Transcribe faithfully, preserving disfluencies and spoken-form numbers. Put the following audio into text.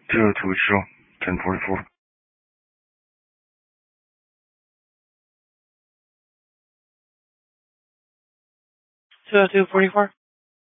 zero two zero, ten forty-four. Two oh two forty four.